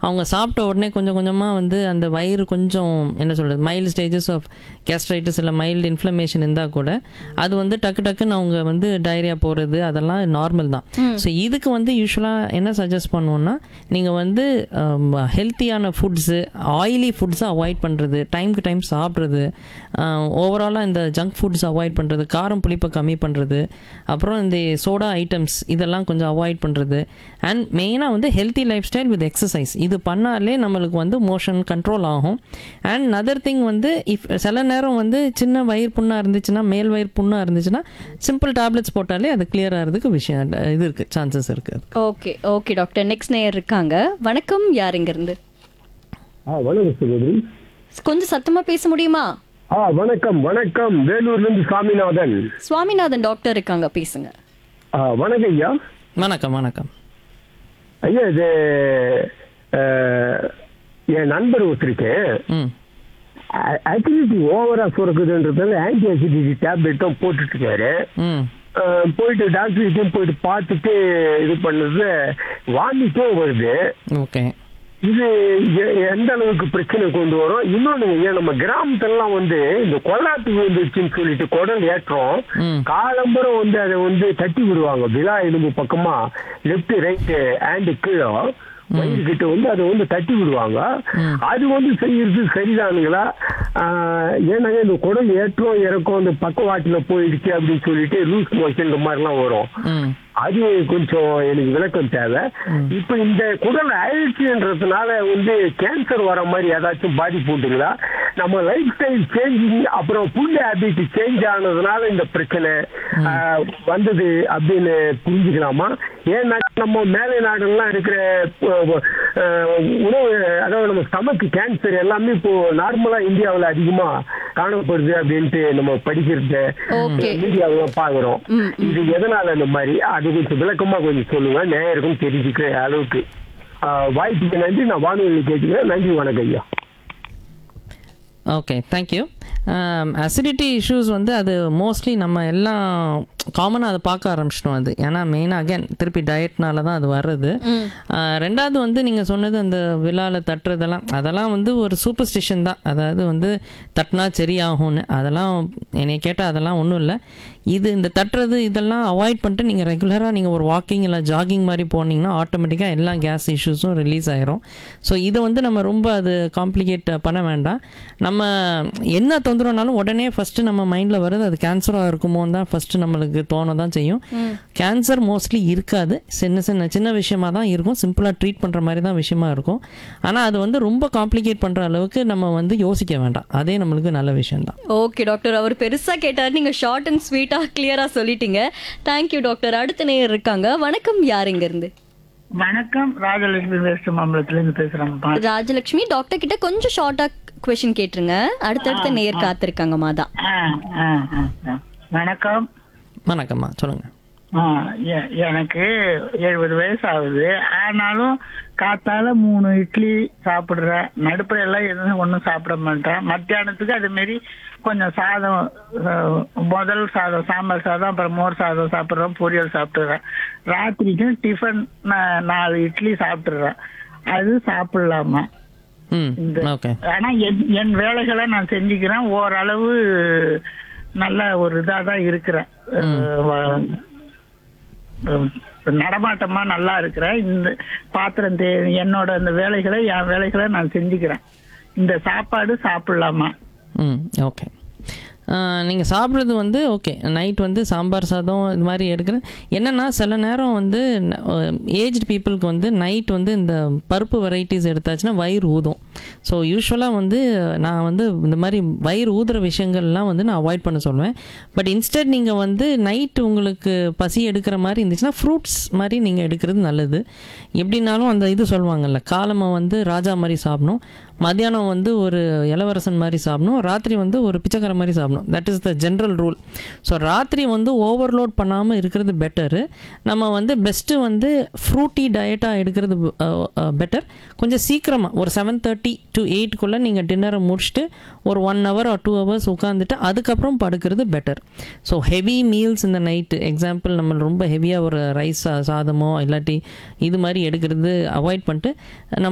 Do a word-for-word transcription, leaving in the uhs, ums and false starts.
அவங்க சாப்பிட்ட உடனே கொஞ்சம் கொஞ்சமாக வந்து அந்த வயிறு கொஞ்சம் என்ன சொல்கிறது மைல்டு ஸ்டேஜஸ் ஆஃப் கேஸ்ட்ரைட்டிஸ் இல்லை மைல்டு இன்ஃப்ளமேஷன் இருந்தால் கூட அது வந்து டக்கு டக்குன்னு அவங்க வந்து டயரியா போகிறது அதெல்லாம் நார்மல் தான். ஸோ இதுக்கு வந்து யூஸ்வலாக என்ன சஜஸ்ட் பண்ணுவோன்னா நீங்கள் வந்து ஹெல்த்தியான ஃபுட்ஸு ஆயிலி ஃபுட்ஸை அவாய்ட் பண்ணுறது, டைமுக்கு டைம் சாப்பிட்றது, ஓவராலாக இந்த ஜங்க் ஃபுட்ஸ் அவாய்ட் பண்ணுறது, காரம் புளிப்பை கம்மி பண்ணுறது, அப்புறம் இந்த சோடா ஐட்டம்ஸ் இதெல்லாம் கொஞ்சம் அவாய்ட் பண்ணுறது, அண்ட் மெயினாக வந்து healthy life style with exercise. இது பண்ணாலே நம்மளுக்கு வந்து மோஷன் கண்ட்ரோல் ஆகும். அண்ட் அதர் திங் வந்து இஃப் சில நேரம் வந்து சின்ன வயிறு புண்ணாக இருந்துச்சுன்னா, மேல் வயிறு புண்ணாக இருந்துச்சுன்னா சிம்பிள் டேப்லெட்ஸ் போட்டாலே அது கிளியர் ஆகிறதுக்கு விஷயம் இது இருக்குது, சான்சஸ் இருக்குது. Okay okay doctor. நெக்ஸ்ட் நேயர் இருக்காங்க. வணக்கம், யார் இருந்து? கொஞ்சம் சத்தமா பேச முடியுமா? ஆ வணக்கம் வணக்கம், வேலூர்ல இருந்து சுவாமிநாதன். சுவாமிநாதன் டாக்டர் இருக்காங்க, பேசுங்க. ஆ வணக்கம் ஐயா. வணக்கம் வணக்கம் ஐயா, இது என் நண்பர் ஒருத்தருக்கு அசிடிட்டி ஓவரா சுரக்குதுன்றதால ஆன்டி அசிடிட்டி டேப்லெட்டும் போட்டுட்டு இருக்காரு. போயிட்டு டாக்டர்கிட்டையும் போயிட்டு பார்த்துட்டு இது பண்ணது வாந்திட்டும் வருது. ஓகே, இது எந்த அளவுக்கு பிரச்சனை கொண்டு வரும்? இன்னொன்னு ஏன் நம்ம கிராமத்துலாம் வந்து இந்த கொள்ளாத்து வந்துருச்சுன்னு சொல்லிட்டு குடல் ஏற்றம் காலம்பரம் வந்து அதை வந்து தட்டி விடுவாங்க. விழா எலும்பு பக்கமா லெப்ட் ரைட்டு ஹேண்டு கீழே வயிறு கிட்ட வந்து அதை வந்து தட்டி விடுவாங்க. அது வந்து செய்யறது சரிதானுங்களா? ஏன்னாங்க இந்த குடல் ஏற்றம் இறக்கம் அந்த பக்கவாட்டுல போயிடுச்சு அப்படின்னு சொல்லிட்டு லூஸ் மோஷன் இந்த மாதிரிலாம் வரும். அது கொஞ்சம் எனக்கு விளக்கம் தேவை. இப்ப இந்த குடல் ஆயிடுச்சுன்றதுனால வந்து கேன்சர் வர மாதிரி ஏதாச்சும் பாதிப்பு உண்டுங்களா? நம்ம லைஃப் ஸ்டைல் சேஞ்சிங் அப்புறம் ஃபுட் ஹேபிட் சேஞ்ச் ஆனதுனால இந்த பிரச்சனை வந்தது அப்படின்னு புரிஞ்சுக்கலாமா? ஏன்னா நம்ம மேலை நாடுலாம் இருக்கிற உணவு, அதாவது நம்ம ஸ்டமக் கேன்சர் எல்லாமே இப்போ நார்மலா இந்தியாவில் அதிகமா காணப்படுது அப்படின்ட்டு நம்ம படிக்கிறது மீடியாவெல்லாம் பாக்குறோம். இது எதனால இந்த மாதிரி அது கொஞ்சம் விளக்கமா கொஞ்சம் சொல்லுங்க, நேயருக்கும் தெரிஞ்சுக்கிற அளவுக்கு. வாய்ப்புக்கு நன்றி. நான் வானொலி கேட்டுக்கிறேன். நன்றி, வணக்கம் ஐயா. Okay, thank you. அசிடிட்டி இஷ்யூஸ் வந்து அது மோஸ்ட்லி நம்ம எல்லாம் காமனாக அதை பார்க்க ஆரம்பிச்சிட்டோம். அது ஏன்னா மெயினாக அகேன் திருப்பி டயட்னால தான் அது வர்றது. ரெண்டாவது வந்து நீங்கள் சொன்னது அந்த விழாவில் தட்டுறதெல்லாம் அதெல்லாம் வந்து ஒரு சூப்பர்ஸ்டிஷன் தான். அதாவது வந்து தட்டினா சரியாகும்னு அதெல்லாம் என்னை கேட்டால் அதெல்லாம் ஒன்றும் இல்லை. இது இந்த தட்டுறது இதெல்லாம் அவாய்ட் பண்ணிட்டு நீங்கள் ரெகுலராக நீங்கள் ஒரு வாக்கிங் இல்லை ஜாகிங் மாதிரி போனீங்கன்னா ஆட்டோமேட்டிக்காக எல்லா கேஸ் இஷ்யூஸும் ரிலீஸ் ஆகிரும். ஸோ இதை வந்து நம்ம ரொம்ப அது காம்ப்ளிகேட் பண்ண வேண்டாம். நம்ம என்ன தொந்தரவுனாலும் உடனே ஃபஸ்ட்டு நம்ம மைண்டில் வருது அது கேன்சராக இருக்குமோன்னு தான் ஃபஸ்ட்டு நம்மளுக்கு தோண தான் செய்யும். கேன்சர் மோஸ்ட்லி இருக்காது, சின்ன சின்ன சின்ன விஷயமா தான் இருக்கும், சிம்பிளாக ட்ரீட் பண்ணுற மாதிரி தான் விஷயமா இருக்கும். ஆனால் அது வந்து ரொம்ப காம்ப்ளிகேட் பண்ணுற அளவுக்கு நம்ம வந்து யோசிக்க வேண்டாம், அதே நம்மளுக்கு நல்ல விஷயம் தான். ஓகே டாக்டர், அவர் பெருசாக கேட்டார், நீங்கள் ஷார்ட் அண்ட் ஸ்வீட்டாக கிளியராக சொல்லிட்டீங்க. Thank you doctor. அடுத்த நேயர் இருக்காங்க. வணக்கம், யார் இருந்து? வணக்கம், ராஜலட்சுமி வெஸ்ட் மாம்பலத்துல இருந்து பேசுறேன். ராஜலட்சுமி டாக்டர் கிட்ட கொஞ்சம் ஷார்ட்டா क्वेश्चन கேட்டுருங்க. அடுத்தடுத்த நேயர் காத்திருக்காங்க. மாதா வணக்கம். வணக்கம்மா, சொல்லுங்க. எனக்கு எழுபது வயசு ஆகுது. ஆனாலும் காத்தால மூணு இட்லி சாப்பிடுறேன், நடுப்புற எல்லாம் எதுவும் ஒன்றும் சாப்பிட மாட்டேன். மத்தியானத்துக்கு அது மாரி கொஞ்சம் சாதம், முதல் சாதம் சாம்பார் சாதம் அப்புறம் மோர் சாதம் சாப்பிட்றேன், பொரியல் சாப்பிட்டுறேன். ராத்திரிக்கு டிஃபன் நாலு இட்லி சாப்பிட்டுறேன். அது சாப்பிடலாமா? ஆனா என் வேலைகளை நான் செஞ்சுக்கிறேன், ஓரளவு நல்ல ஒரு இதா தான் இருக்கிறேன், நடமாட்டமா நல்லா இருக்கிறேன். இந்த பாத்திரம் என்னோட இந்த வேலைகளை என் வேலைகளை நான் செஞ்சுக்கிறேன். இந்த சாப்பாடு சாப்பிடலாமா? ம் ஓகே. நீங்கள் சாப்பிட்றது வந்து ஓகே, நைட் வந்து சாம்பார் சாதம் இது மாதிரி எடுக்கிறேன். என்னென்னா சில நேரம் வந்து ஏஜ்டு பீப்புளுக்கு வந்து நைட் வந்து இந்த பருப்பு வெரைட்டிஸ் எடுத்தாச்சுன்னா வயிறு ஊதும். ஸோ யூஸ்வலாக வந்து நான் வந்து இந்த மாதிரி வயிறு ஊதுற விஷயங்கள்லாம் வந்து நான் அவாய்ட் பண்ண சொல்லுவேன். பட் இன்ஸ்டெட் நீங்கள் வந்து நைட் உங்களுக்கு பசி எடுக்கிற மாதிரி இருந்துச்சுன்னா ஃப்ரூட்ஸ் மாதிரி நீங்கள் எடுக்கிறது நல்லது. எப்படின்னாலும் அந்த இது சொல்லுவாங்கல்ல, காலமை வந்து ராஜா மாதிரி சாப்பிடணும், மத்தியானம் வந்து ஒரு இளவரசன் மாதிரி சாப்பிடணும், ராத்திரி வந்து ஒரு பிச்சைக்கார மாதிரி சாப்பிடணும். That is the general rule. So ராத்திரி வந்து ஓவர்லோட் பண்ணாமல் இருக்கிறது பெட்டரு. நம்ம வந்து பெஸ்ட்டு வந்து ஃப்ரூட்டி டயட்டாக எடுக்கிறது பெட்டர். கொஞ்சம் சீக்கிரமாக ஒரு செவன் தேர்ட்டி டு எயிட்டுக்குள்ளே நீங்கள் டின்னரை முடிச்சுட்டு ஒரு one hour or two hours உட்காந்துட்டு அதுக்கப்புறம் படுக்கிறது பெட்டர். ஸோ ஹெவி மீல்ஸ் இந்த நைட்டு, எக்ஸாம்பிள் நம்ம ரொம்ப ஹெவியாக ஒரு ரைஸ் சாதமோ இல்லாட்டி இது மாதிரி எடுக்கிறது அவாய்ட் பண்ணிட்டு நம்ம